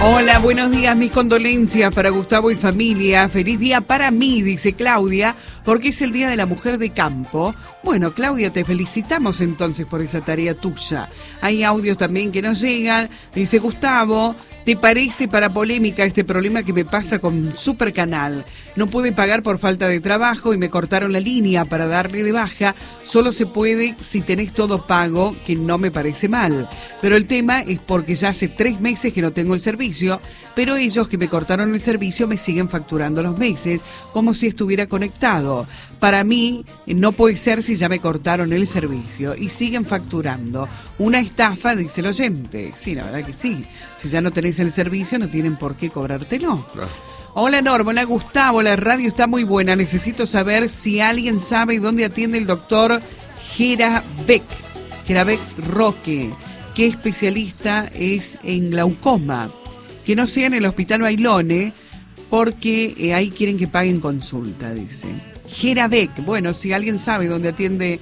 Hola, buenos días, mis condolencias para Gustavo y familia. Feliz día para mí, dice Claudia, porque es el Día de la Mujer de Campo. Bueno, Claudia, te felicitamos entonces por esa tarea tuya. Hay audios también que nos llegan. Dice Gustavo, ¿te parece para polémica este problema que me pasa con Supercanal? No pude pagar por falta de trabajo y me cortaron la línea para darle de baja. Solo se puede si tenés todo pago, que no me parece mal. Pero el tema es porque ya hace 3 meses que no tengo el servicio, pero ellos que me cortaron el servicio me siguen facturando los meses como si estuviera conectado. Para mí no puede ser si ya me cortaron el servicio y siguen facturando. Una estafa, dice el oyente. Sí, la verdad que sí. Si ya no tenés el servicio no tienen por qué cobrártelo. Claro. Hola Norma, hola Gustavo, la radio está muy buena. Necesito saber si alguien sabe dónde atiende el doctor Gerabeck Roque. ¿Qué especialista es en glaucoma? Que no sea en el Hospital Bailone, porque ahí quieren que paguen consulta, dice. Gerabeck, bueno, si alguien sabe dónde atiende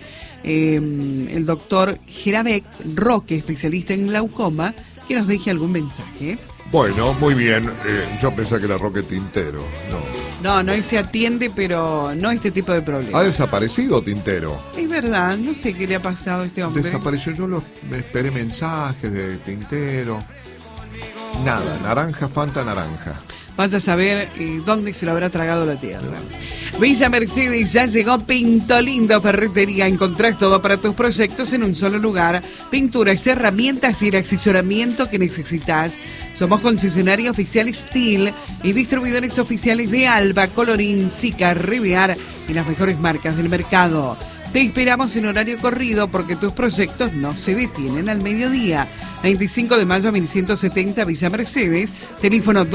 el doctor Gerabeck Roque, especialista en glaucoma, que nos deje algún mensaje. Bueno, muy bien. Yo pensé que era Roque Tintero. No, se atiende, pero no este tipo de problemas. ¿Ha desaparecido Tintero? Es verdad, no sé qué le ha pasado a este hombre. Desapareció, me esperé mensajes de Tintero. Nada, naranja, Fanta naranja. Vas a saber dónde se lo habrá tragado la tierra. Villa Mercedes, ya llegó Pinto Lindo Ferretería. Encontrás todo para tus proyectos en un solo lugar. Pinturas, herramientas y el asesoramiento que necesitas. Somos concesionario oficial Steel y distribuidores oficiales de Alba, Colorín, Sica, Riviar y las mejores marcas del mercado. Te esperamos en horario corrido porque tus proyectos no se detienen al mediodía. 25 de mayo 1170 Villa Mercedes, teléfono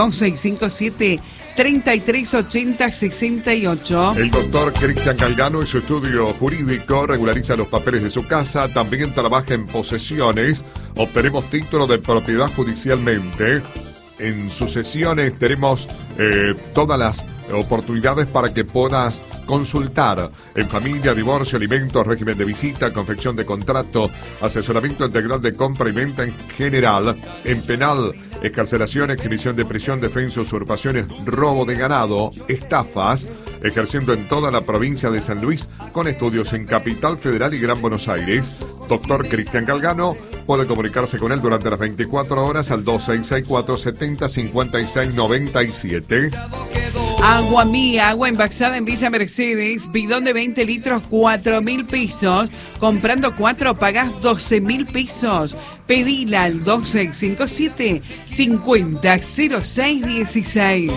2657-3380-68. El doctor Cristian Galgano y su estudio jurídico regulariza los papeles de su casa, también trabaja en posesiones, obtenemos título de propiedad judicialmente. En sus sesiones tenemos todas las oportunidades para que puedas consultar en familia, divorcio, alimentos, régimen de visita, confección de contrato, asesoramiento integral de compra y venta en general, en penal, excarcelación, exhibición de prisión, defensa, usurpaciones, robo de ganado, estafas, ejerciendo en toda la provincia de San Luis con estudios en Capital Federal y Gran Buenos Aires. Doctor Cristian Galgano puede comunicarse con él durante las 24 horas al 2664-705697. Agua Mía, agua envasada en Villa Mercedes, bidón de 20 litros, 4.000 pesos. Comprando 4 pagás 12.000 pesos. Pedila al 2657-500616.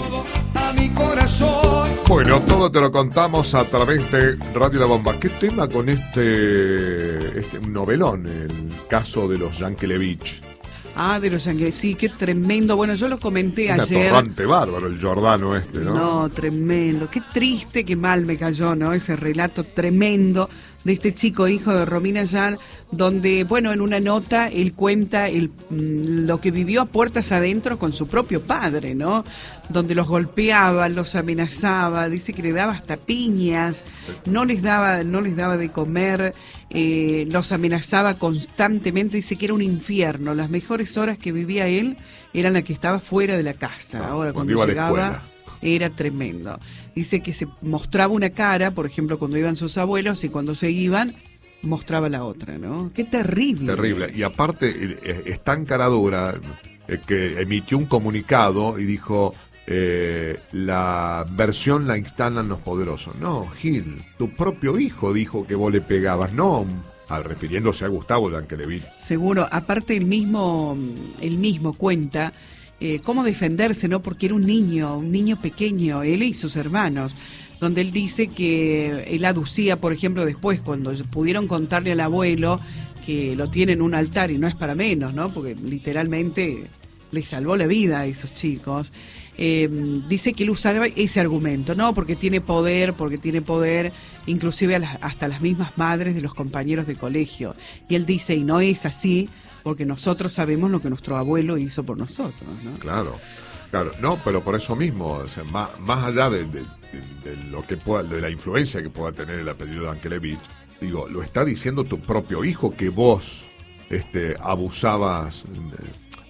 Bueno, todo te lo contamos a través de Radio La Bomba. ¿Qué tema con este novelón, el caso de los Yankelevich? Ah, de los Ángeles, sí, qué tremendo. Bueno, yo lo comenté ayer. Un atorrante bárbaro el Giordano ¿no? No, tremendo. Qué triste, qué mal me cayó, ¿no? Ese relato tremendo de este chico, hijo de Romina Yan, donde, bueno, en una nota él cuenta lo que vivió a puertas adentro con su propio padre, ¿no? Donde los golpeaba, los amenazaba, dice que le daba hasta piñas, no les daba de comer, los amenazaba constantemente, dice que era un infierno. Las mejores horas que vivía él eran las que estaba fuera de la casa. Ahora cuando iba llegaba era tremendo. Dice que se mostraba una cara, por ejemplo, cuando iban sus abuelos, y cuando se iban, mostraba la otra, ¿no? Qué terrible. Terrible. Y aparte, es tan caradura que emitió un comunicado y dijo, la versión la instalan los poderosos. No, Gil, tu propio hijo dijo que vos le pegabas, no refiriéndose a Gustavo Yankelevich. Seguro, aparte él mismo cuenta cómo defenderse, ¿no? Porque era un niño pequeño, él y sus hermanos, donde él dice que él aducía, por ejemplo, después, cuando pudieron contarle al abuelo que lo tiene en un altar, y no es para menos, ¿no? Porque literalmente le salvó la vida a esos chicos. Dice que él usaba ese argumento, ¿no? Porque tiene poder, inclusive hasta las mismas madres de los compañeros de colegio. Y él dice, y no es así, porque nosotros sabemos lo que nuestro abuelo hizo por nosotros, ¿no? Claro, no, pero por eso mismo, o sea, más allá de lo que pueda, de la influencia que pueda tener el apellido de Yankelevich, digo, lo está diciendo tu propio hijo que vos abusabas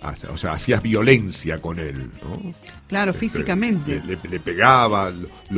o sea, hacías violencia con él, ¿no? Claro, físicamente. Le pegaba,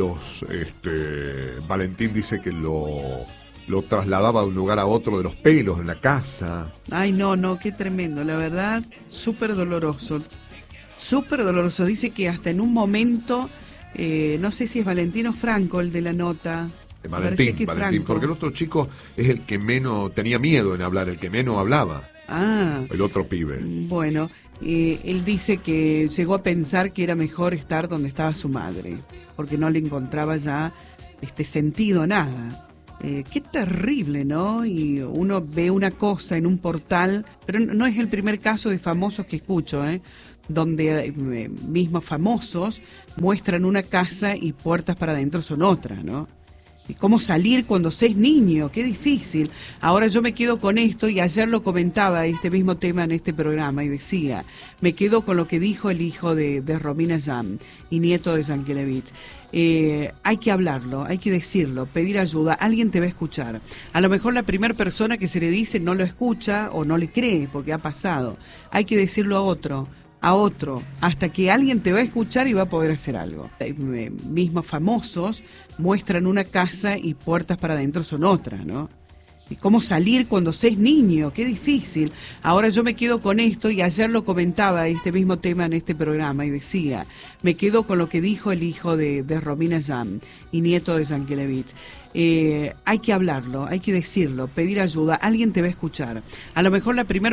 Valentín dice que lo trasladaba de un lugar a otro de los pelos en la casa. Ay, no, qué tremendo, la verdad, súper doloroso. Súper doloroso. Dice que hasta en un momento, no sé si es Valentino Franco el de la nota. Valentín, porque el otro chico es el que menos tenía miedo en hablar, el que menos hablaba. El otro pibe. Bueno, él dice que llegó a pensar que era mejor estar donde estaba su madre, porque no le encontraba ya sentido a nada. Qué terrible, ¿no? Y uno ve una cosa en un portal, pero no es el primer caso de famosos que escucho, donde mismos famosos muestran una casa y puertas para adentro son otras, ¿no? ¿Y cómo salir cuando se es niño? Qué difícil. Ahora yo me quedo con esto, y ayer lo comentaba este mismo tema en este programa, y decía, me quedo con lo que dijo el hijo de Romina Yan y nieto de Yankelevich. Hay que hablarlo, hay que decirlo, pedir ayuda, alguien te va a escuchar. A lo mejor la primera persona que se le dice no lo escucha o no le cree porque ha pasado. Hay que decirlo a otro, hasta que alguien te va a escuchar y va a poder hacer algo. Mismos famosos muestran una casa y puertas para adentro son otras, ¿no? ¿Y cómo salir cuando se es niño? Qué difícil. Ahora yo me quedo con esto, y ayer lo comentaba este mismo tema en este programa, y decía, me quedo con lo que dijo el hijo de Romina Yan y nieto de Yankelevich. Hay que hablarlo, hay que decirlo, pedir ayuda, alguien te va a escuchar. A lo mejor la primera